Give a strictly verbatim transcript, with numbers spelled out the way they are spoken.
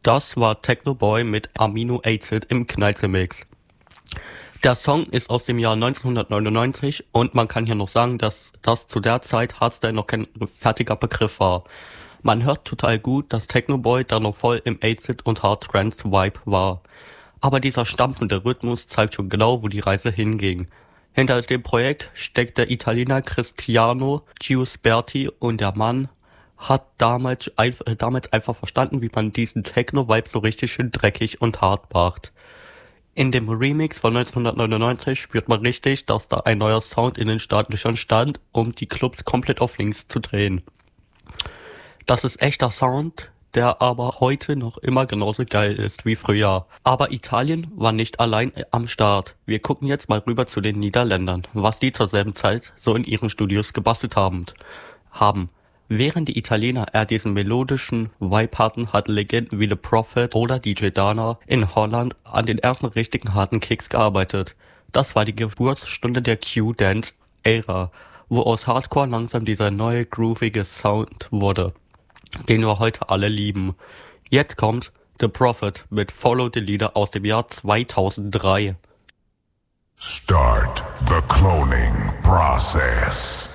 Das war Techno Boy mit Amino Acid im Kneize-Mix. Der Song ist aus dem Jahr neunzehnhundertneunundneunzig und man kann hier noch sagen, dass das zu der Zeit Hardstyle noch kein fertiger Begriff war. Man hört total gut, dass Techno Boy da noch voll im Acid- und Hard-Trance-Vibe war. Aber dieser stampfende Rhythmus zeigt schon genau, wo die Reise hinging. Hinter dem Projekt steckt der Italiener Cristiano Giusberti und der Mann hat damals, ein, äh, damals einfach verstanden, wie man diesen Techno-Vibe so richtig schön dreckig und hart macht. In dem Remix von neunzehnhundertneunundneunzig spürt man richtig, dass da ein neuer Sound in den Startlöchern stand, um die Clubs komplett auf links zu drehen. Das ist echter Sound, der aber heute noch immer genauso geil ist wie früher. Aber Italien war nicht allein am Start. Wir gucken jetzt mal rüber zu den Niederländern, was die zur selben Zeit so in ihren Studios gebastelt haben. haben. Während die Italiener eher diesen melodischen Vibe hatten, hatten Legenden wie The Prophet oder D J Dana in Holland an den ersten richtigen harten Kicks gearbeitet. Das war die Geburtsstunde der Q-Dance-Ära, wo aus Hardcore langsam dieser neue groovige Sound wurde, den wir heute alle lieben. Jetzt kommt The Prophet mit Follow the Leader aus dem Jahr zweitausenddrei. Start the cloning process.